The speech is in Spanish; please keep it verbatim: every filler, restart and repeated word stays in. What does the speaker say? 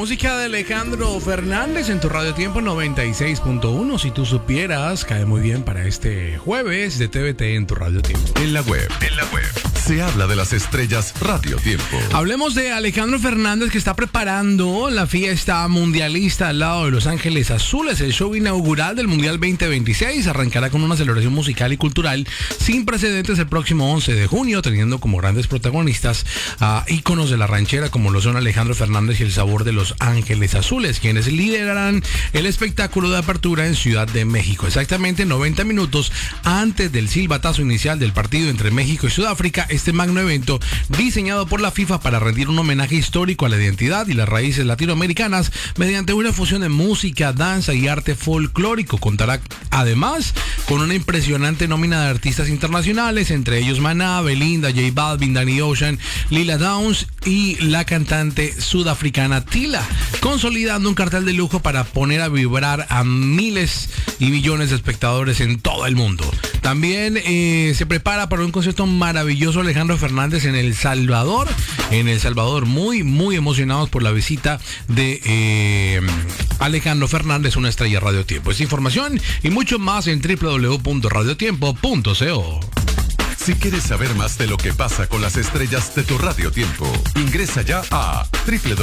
música de Alejandro Fernández en tu Radio Tiempo noventa y seis punto uno. Si tú supieras, cae muy bien para este jueves de T V T en tu Radio Tiempo. En la web, en la web, se habla de las estrellas Radio Tiempo. Hablemos de Alejandro Fernández, que está preparando la fiesta mundialista al lado de Los Ángeles Azules. El show inaugural del Mundial veinte veintiséis arrancará con una celebración musical y cultural sin precedentes el próximo once de junio, teniendo como grandes protagonistas a íconos de la ranchera como lo son Alejandro Fernández y el sabor de Los Ángeles Azules, quienes liderarán el espectáculo de apertura en Ciudad de México. Exactamente noventa minutos antes del silbatazo inicial del partido entre México y Sudáfrica, este magno evento, diseñado por la FIFA para rendir un homenaje histórico a la identidad y las raíces latinoamericanas mediante una fusión de música, danza y arte folclórico, contará además con una impresionante nómina de artistas internacionales, entre ellos Maná, Belinda, J Balvin, Danny Ocean, Lila Downs y la cantante sudafricana Tila, consolidando un cartel de lujo para poner a vibrar a miles y millones de espectadores en todo el mundo. También eh, se prepara para un concierto maravilloso Alejandro Fernández en El Salvador. En El Salvador, muy, muy emocionados por la visita de eh, Alejandro Fernández, una estrella Radio Tiempo. Esta información y mucho más en doble u doble u doble u punto radio tiempo punto co. Si quieres saber más de lo que pasa con las estrellas de tu Radio Tiempo, ingresa ya a doble u doble u doble u